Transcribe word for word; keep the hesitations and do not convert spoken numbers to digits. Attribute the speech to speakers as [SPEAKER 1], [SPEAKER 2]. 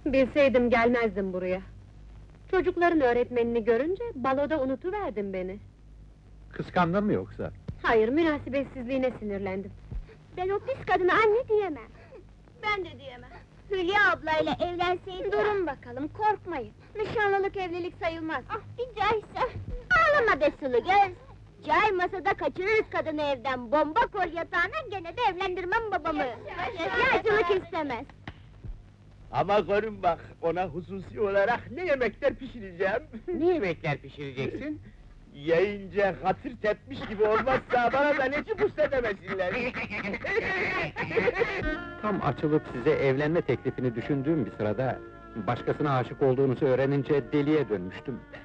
[SPEAKER 1] Bilseydim gelmezdim buraya. Çocukların öğretmenini görünce baloda unutuverdim beni.
[SPEAKER 2] Kıskandın mı yoksa?
[SPEAKER 1] Hayır, münasebetsizliğine sinirlendim.
[SPEAKER 3] Ben o pis kadına anne diyemem. Ben de diyemem. Hülya ablayla evlenseydi...
[SPEAKER 1] Durun bakalım, korkmayın. Nişanlılık evlilik sayılmaz.
[SPEAKER 3] Ah, bir cahilse! Ağlama be sulu göz! Cahil masada kaçırırız kadını evden, bomba kor yatağına, gene de evlendirmem babamı! Yaşlılık istemez!
[SPEAKER 4] Ama görün bak, ona hususi olarak ne yemekler pişireceğim!
[SPEAKER 5] Ne yemekler pişireceksin?
[SPEAKER 4] Yiyince hatır tepmiş gibi olmazsa bana da neci pus demesinler!
[SPEAKER 2] Tam açılıp size evlenme teklifini düşündüğüm bir sırada... ...başkasına aşık olduğunuzu öğrenince deliye dönmüştüm.